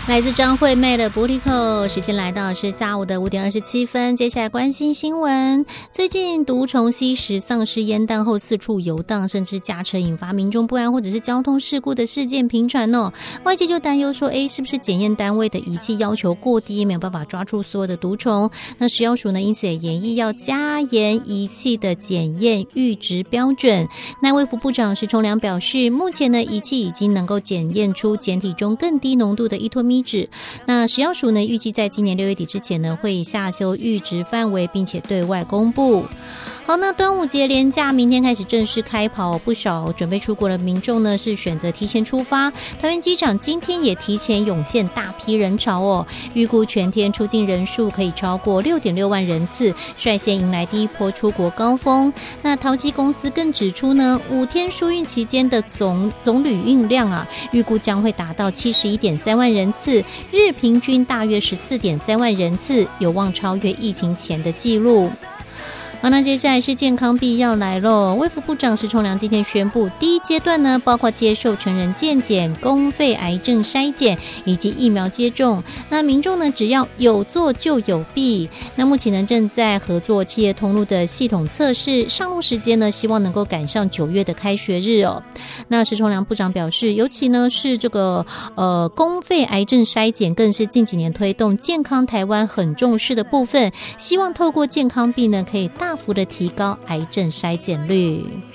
来自张惠妹的《Beautiful》，时间来到是下午的5点27分。接下来关心新闻，最近毒虫吸食丧尸烟弹后四处游荡，甚至驾车引发民众不安或者是交通事故的事件频传哦。外界就担忧说，是不是检验单位的仪器要求过低，没有办法抓住所有的毒虫？那食药署呢，因此也研议要加严仪器的检验阈值标准。那卫福部长石崇良表示，目前呢，仪器已经能够检验出检体中更低浓度的依托咪酯。那食药署呢，预计在今年6月底之前呢，会下修阈值范围，并且对外公布。好，那端午节连假明天开始正式开跑，不少准备出国的民众呢是选择提前出发。桃园机场今天也提前涌现大批人潮哦，预估全天出境人数可以超过6.6万人次，率先迎来第一波出国高峰。那桃机公司更指出呢，5天疏运期间的总旅运量啊，预估将会达到71.3万人次，日平均大约14.3万人次，有望超越疫情前的纪录。好，那接下来是健康币要来咯。卫福部长石崇良今天宣布，第一阶段呢，包括接受成人健检、公费癌症筛检以及疫苗接种。那民众呢，只要有做就有币。那目前呢，正在合作企业通路的系统测试，上路时间呢，希望能够赶上9月的开学日哦。那石崇良部长表示，尤其呢是这个公费癌症筛检，更是近几年推动健康台湾很重视的部分，希望透过健康币呢，可以大幅的提高癌症筛检率。